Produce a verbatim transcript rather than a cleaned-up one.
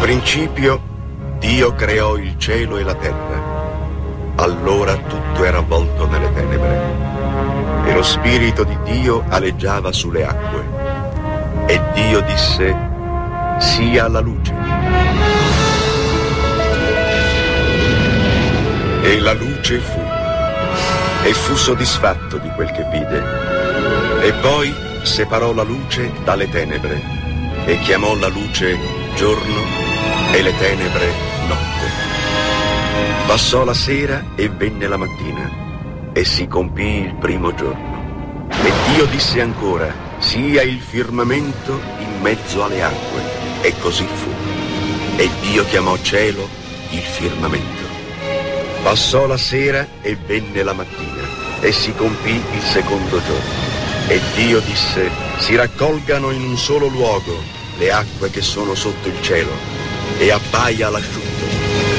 principio Dio creò il cielo e la terra. Allora tutto era avvolto nelle tenebre e lo Spirito di Dio aleggiava sulle acque. E Dio disse: sia la luce. E la luce fu, e fu soddisfatto di quel che vide. E poi separò la luce dalle tenebre e chiamò la luce giorno e le tenebre notte. Passò la sera e venne la mattina e si compì il primo giorno. E Dio disse ancora: sia il firmamento in mezzo alle acque. E così fu. E Dio chiamò cielo il firmamento. Passò la sera e venne la mattina e si compì il secondo giorno. E Dio disse: si raccolgano in un solo luogo le acque che sono sotto il cielo, e appaia l'asciutto.